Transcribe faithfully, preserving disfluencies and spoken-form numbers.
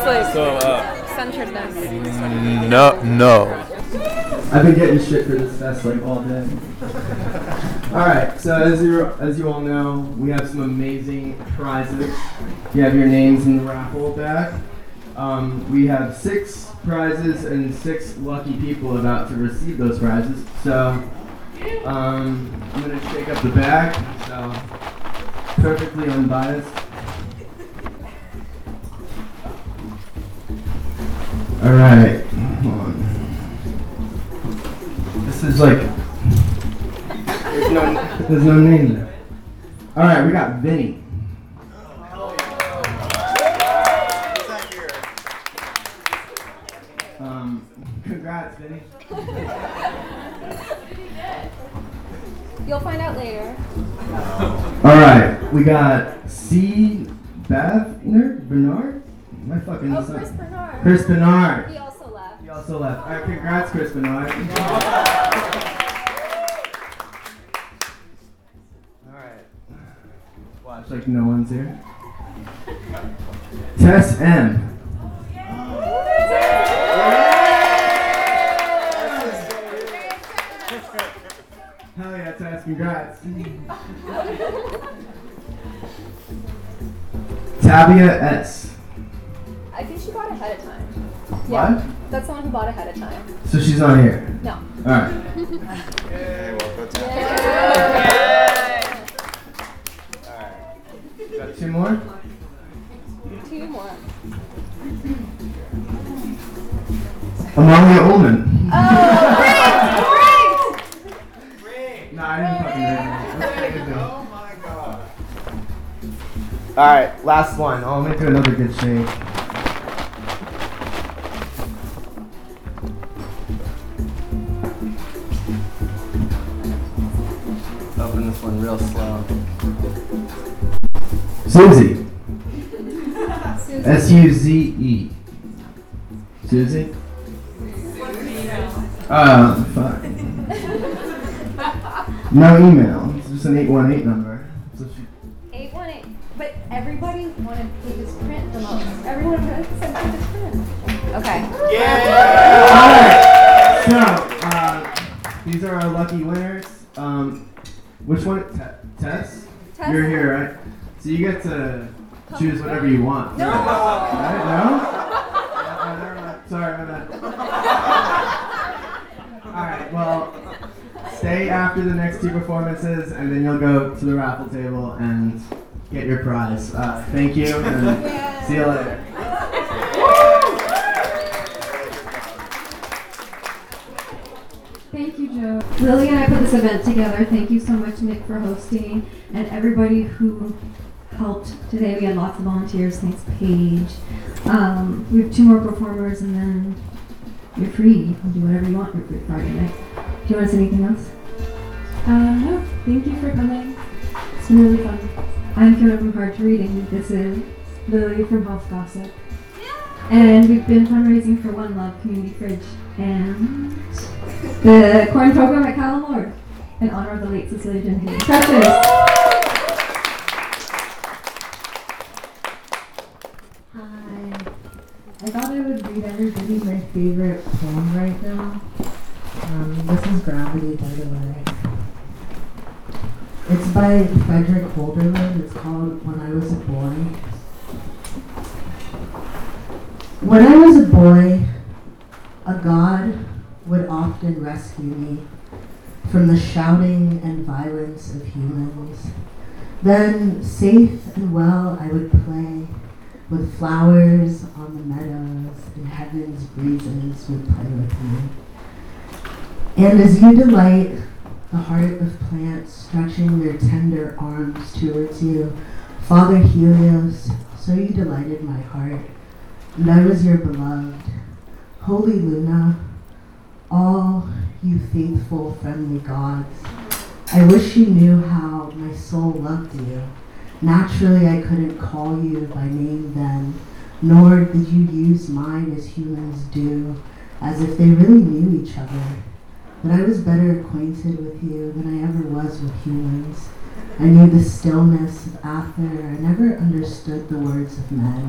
like So, uh, centeredness. no, no. I've been getting shit for this fest like all day. Alright, so as you as you all know, we have some amazing prizes. You have your names in the raffle bag. Um, we have six prizes and six lucky people about to receive those prizes. So um, I'm gonna shake up the bag. So perfectly unbiased. Alright, hold on. This is like, there's no, there's no name there. All right, we got Vinny. Um, congrats, Vinny. You'll find out later. All right, we got C. Bavner Bernard. My fucking. Oh, Chris Bernard. Chris Bernard. He also left. He also left. All right, congrats, Chris Bernard. Watch like no one's here. Tess M. Hell yeah, Tess, congrats. Tabia S. I think she bought ahead of time. What? Yeah, that's the one who bought ahead of time. So she's not here? No. Alright. Yay, welcome to Got two more? Two more. Amalia Ullman. Oh, great! No, I didn't fucking read it. Oh my god. Alright, last one. I'll make it another good shake. Open this one real slow. Susie. S U Z E. Susie? Oh, fuck. No email. It's just an eight one eight number. So she eight one eight. But everybody wanted pages print the most. Everyone wanted to send pages print. Okay. Yeah! Alright. So, uh, these are our lucky winners. Um, which one? Te- Tess? Tess? You're here, right? So you get to choose whatever you want. No! Right? No? Oh, never mind. Sorry, my bad. Alright, well, stay after the next two performances, and then you'll go to the raffle table and get your prize. Uh, thank you, and Yeah. see you later. Thank you, Joe. Lily and I put this event together. Thank you so much, Nick, for hosting, and everybody who helped today. We had lots of volunteers. Thanks, Paige. Um, we have two more performers, and then you're free. You can do whatever you want your free Friday night. Do you want to say anything else? Uh, no. Thank you for coming. It's been really fun. I'm Fiona from Hard to Reading. This is Lily from House Gossip. And we've been fundraising for One Love Community Fridge and the corn program at Callum Lord in honor of the late Cecilia Gentile. Precious! Hi. I thought I would read everybody my favorite poem right now. Um, this is Gravity, by the way. It's by Frederick Holderlin. It's called When I Was a Boy. When I was a boy, a god would often rescue me from the shouting and violence of humans. Then, safe and well, I would play with flowers on the meadows, and heaven's breezes would play with me. And as you delight the heart of plants stretching their tender arms towards you, Father Helios, so you delighted my heart, and I was your beloved. Holy Luna, all you faithful, friendly gods, I wish you knew how my soul loved you. Naturally, I couldn't call you by name then, nor did you use mine as humans do, as if they really knew each other. But I was better acquainted with you than I ever was with humans. I knew the stillness of Ather. I never understood the words of men.